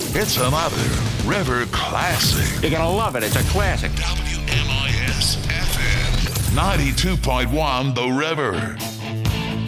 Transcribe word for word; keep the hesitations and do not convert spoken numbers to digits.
It's another River classic. You're gonna love it. It's a classic. W M I S F M ninety-two point one The River.